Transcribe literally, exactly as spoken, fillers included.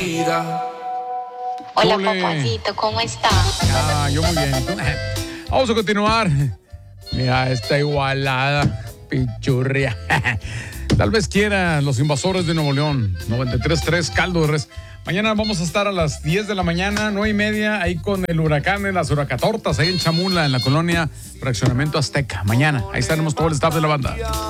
Hola, Ole. papacito, ¿cómo está? Ah, yo muy bien. Vamos a continuar. Mira, esta igualada, pichurria. Tal vez quieran los invasores de Nuevo León. noventa y tres punto tres Caldo de Res. Mañana vamos a estar a las diez de la mañana, nueve y media, ahí con el huracán en las huracatortas, ahí en Chamula, en la colonia Fraccionamiento Azteca. Mañana, ahí estaremos todo el staff de la banda.